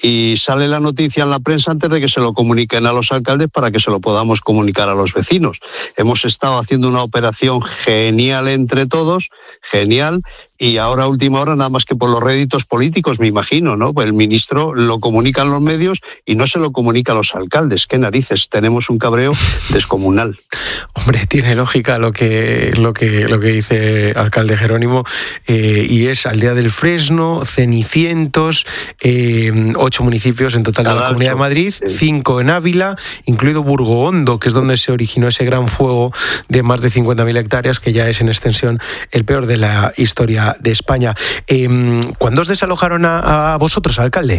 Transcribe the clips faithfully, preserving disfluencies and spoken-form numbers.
y sale la noticia en la prensa antes de que se lo comuniquen a los alcaldes para que se lo podamos comunicar a los vecinos. Hemos estado haciendo una operación genial entre todos, genial, y ahora a última hora nada más que por los réditos políticos, me imagino, ¿no? Pues el ministro lo comunica en los medios y no se lo comunica a los alcaldes. ¿Qué narices? Tenemos un cabreo descomunal. Hombre, tiene lógica lo que lo que lo que dice alcalde Jerónimo, eh, y es Aldea del Fresno, Cenicientos, eh, ocho municipios en total de la Comunidad de Madrid, cinco en Ávila, incluido Burgohondo, que es donde se originó ese gran fuego de más de cincuenta mil hectáreas, que ya es en extensión el peor de la historia de España. Eh, ¿Cuándo os desalojaron a, a vosotros, alcalde?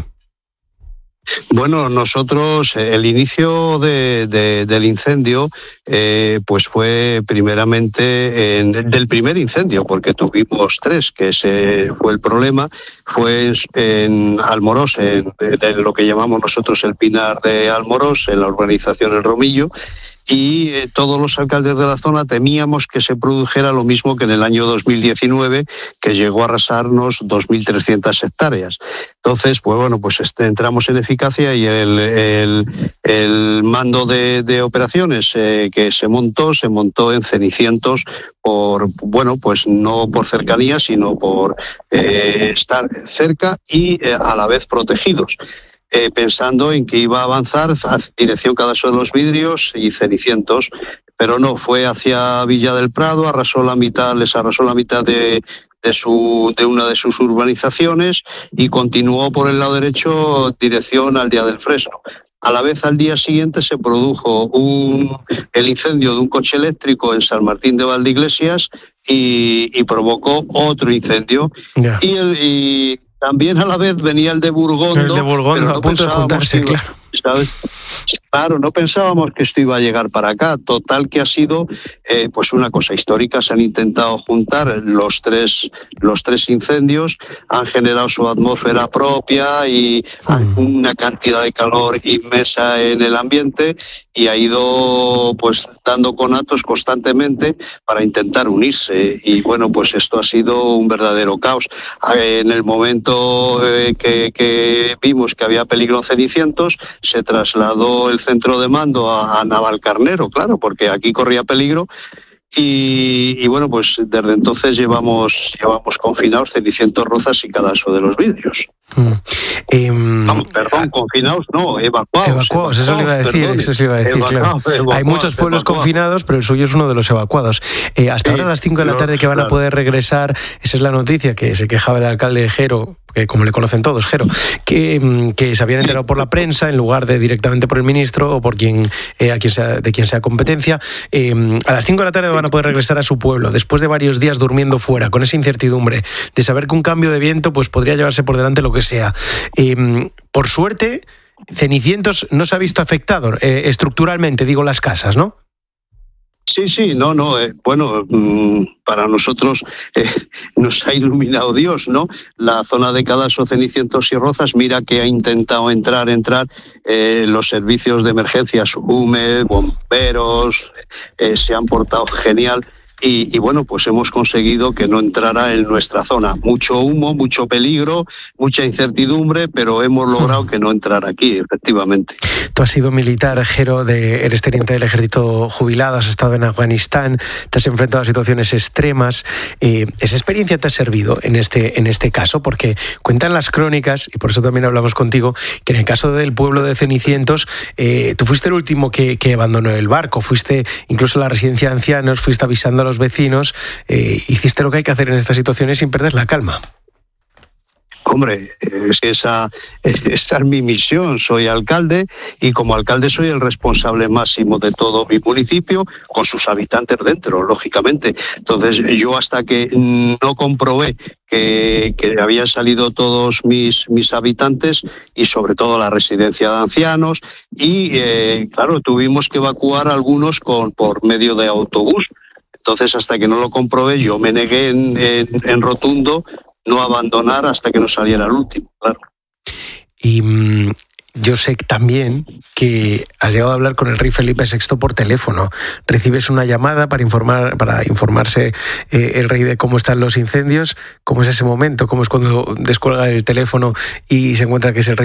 Bueno, nosotros, el inicio de, de, del incendio, eh, pues fue primeramente en, del primer incendio, porque tuvimos tres, que ese fue el problema, fue en Almorós, en, en lo que llamamos nosotros el Pinar de Almorós, en la urbanización El Romillo, y eh, todos los alcaldes de la zona temíamos que se produjera lo mismo que en el año dos mil diecinueve, que llegó a arrasarnos dos mil trescientas hectáreas. Entonces, pues bueno, pues este, entramos en eficacia y el, el, el mando de, de operaciones eh, que se montó, se montó en Cenicientos por, bueno, pues no por cercanía, sino por eh, estar cerca y eh, a la vez protegidos. Eh, pensando en que iba a avanzar a dirección Cadaso de los Vidrios y Cenicientos, pero no, fue hacia Villa del Prado, arrasó la mitad, les arrasó la mitad de, de, su, de una de sus urbanizaciones y continuó por el lado derecho dirección Aldea del Fresno. A la vez, al día siguiente se produjo un, el incendio de un coche eléctrico en San Martín de Valdeiglesias y, y provocó otro incendio. Yeah. Y, el, y también a la vez venía el de Burgondo. El de Burgondo, no a punto de juntarse, iba, claro. ¿Sabes? Claro, no pensábamos que esto iba a llegar para acá. Total que ha sido eh, pues una cosa histórica. Se han intentado juntar los tres, los tres incendios, han generado su atmósfera propia y mm. una cantidad de calor inmensa en el ambiente y ha ido pues dando conatos constantemente para intentar unirse. Y bueno, pues esto ha sido un verdadero caos. En el momento eh, que, que vimos que había peligro en Cenicientos, se trasladó el centro de mando a, a Navalcarnero, claro, porque aquí corría peligro. Y, y bueno, pues desde entonces llevamos llevamos confinados Cenicientos, Rozas y Cadaso de los Vidrios. Mm. Eh, Vamos, perdón, confinados no, evacuados. Evacuados, eso le iba a decir, perdón, eso le iba a decir, evacuados, claro. Evacuados, Hay muchos pueblos evacuados. confinados, pero el suyo es uno de los evacuados. Eh, hasta sí, ahora a las cinco de la tarde que van claro. a poder regresar, esa es la noticia que se quejaba el alcalde de Jero, que como le conocen todos, Jero, que, que se habían enterado por la prensa en lugar de directamente por el ministro o por quien eh, a quien sea, de quien sea competencia. Eh, a las cinco de la tarde van a poder regresar a su pueblo, después de varios días durmiendo fuera, con esa incertidumbre de saber que un cambio de viento pues podría llevarse por delante lo que sea. Eh, por suerte, Cenicientos no se ha visto afectado eh, estructuralmente, digo, las casas, ¿no? Sí, sí, no, no, eh, bueno, mmm, para nosotros eh, nos ha iluminado Dios, ¿no? La zona de Cadaso, Cenicientos y Rozas, mira que ha intentado entrar, entrar eh, los servicios de emergencias, U M E, bomberos, eh, se han portado genial. Y, y bueno, pues hemos conseguido que no entrara en nuestra zona. Mucho humo, mucho peligro, mucha incertidumbre, pero hemos logrado que no entrara aquí, efectivamente. Tú has sido militar, Jero, de, eres teniente del ejército jubilado, has estado en Afganistán, te has enfrentado a situaciones extremas. Eh, ¿Esa experiencia te ha servido en este, en este caso? Porque cuentan las crónicas, y por eso también hablamos contigo, que en el caso del pueblo de Cenicientos, eh, tú fuiste el último que, que abandonó el barco, fuiste incluso a la residencia de ancianos, fuiste avisando a los vecinos, eh, hiciste lo que hay que hacer en estas situaciones sin perder la calma. Hombre, es que esa, esa es mi misión. Soy alcalde y como alcalde soy el responsable máximo de todo mi municipio, con sus habitantes dentro, lógicamente. Entonces, yo hasta que no comprobé que, que habían salido todos mis, mis habitantes y sobre todo la residencia de ancianos y, eh, claro, tuvimos que evacuar a algunos con, por medio de autobús. Entonces, hasta que no lo comprobé, yo me negué en, en, en rotundo no abandonar hasta que no saliera el último, claro. Y mmm, yo sé también que has llegado a hablar con el rey Felipe sexto por teléfono. Recibes una llamada para informar, para informarse eh, el rey de cómo están los incendios. ¿Cómo es ese momento? ¿Cómo es cuando descuelga el teléfono y se encuentra que es el rey